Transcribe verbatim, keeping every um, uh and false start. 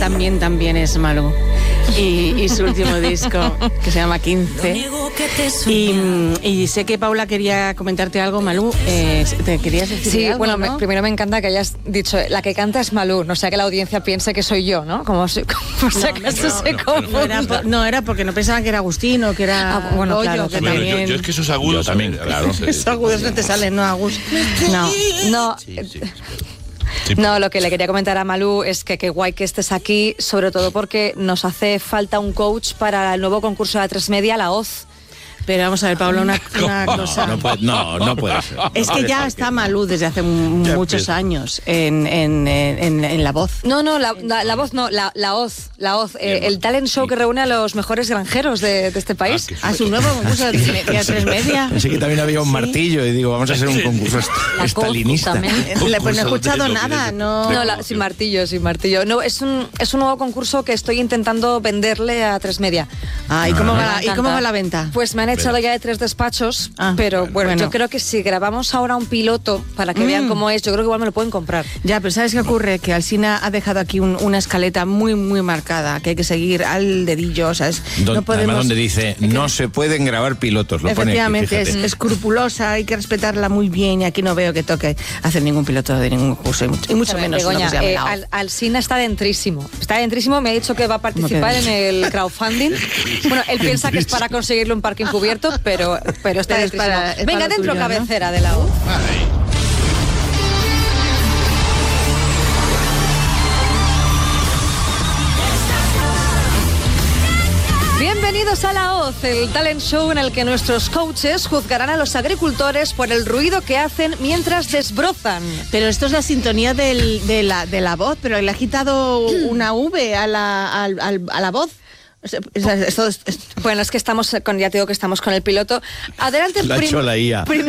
también, también es Malú. Y, y su último disco, que se llama quince. Y, y sé que Paula quería comentarte algo, Malú. Eh, ¿Te querías decir Sí, algo, bueno, ¿no? me, primero me encanta que hayas dicho, la que canta es Malú, no sea que la audiencia piense que soy yo, ¿no? Como si, como si acaso no, se no, confunda. no, era por, no, era porque no pensaban que era Agustino, que era Ah, bueno, Goyo, claro, que Bueno, también... yo, yo es que esos agudos Yo también, claro. Esos agudos no te salen, no, Agus. No. No, Sí, sí. Sí, no, lo que le quería comentar a Malú es que qué guay que estés aquí, sobre todo porque nos hace falta un coach para el nuevo concurso de A tres Media, La Hoz. Pero vamos a ver, Paula, una, una No, cosa. no, puede, no, no puede ser. Es que ya está Malú desde hace m- Ya muchos empieza. años en, en, en, en La Voz. No, no, la, la, la voz no, la, la Hoz, la Hoz, eh, el talent show que reúne a los mejores granjeros de, de este país. qué A su nuevo concurso de, de A tres Media. Pensé que también había un martillo y digo, vamos a hacer un concurso est- La estalinista. Coz también. Le- Pues no he escuchado de- nada, de- no. No, la- sin martillo, sin martillo. No, es un, es un nuevo concurso que estoy intentando venderle a tres Media. Ah, ¿y cómo, Me va, la- ¿y cómo encanta. va la venta? Pues me han echado ya de tres despachos, Ah, pero bueno, bueno. yo creo que si grabamos ahora un piloto para que Mm. vean cómo es, yo creo que igual me lo pueden comprar. Ya, pero ¿sabes qué ocurre? Que Alsina ha dejado aquí un- una escaleta muy, muy marcada, que hay que seguir al dedillo, ¿sabes? Don- además donde dice, no se pueden grabar pilotos, lo pone aquí, Efectivamente, es fíjate. escrupulosa, hay que respetarla muy bien y aquí no veo que toque hacer ningún piloto de ningún curso y mucho, y mucho menos uno Begoña, que se llame eh, La Hoz. Al- Alsina está dentrísimo. Está dentrísimo, me ha dicho que va a participar ¿Cómo en que el crowdfunding. Bueno, él piensa que es para conseguirle un parque encubierto, pero, pero está Pero es dentrísimo. para- es Venga, para lo dentro tuyo, ¿no? cabecera de la U. Bienvenidos a La Hoz, el talent show en el que nuestros coaches juzgarán a los agricultores por el ruido que hacen mientras desbrozan. Pero esto es la sintonía del- de, la, de la voz, pero le ha quitado una V a la, al- al- a la voz. O sea, esto es- esto- Bueno, es que estamos con, ya te digo que estamos con el piloto. Adelante, Lo ha hecho la I A. prim-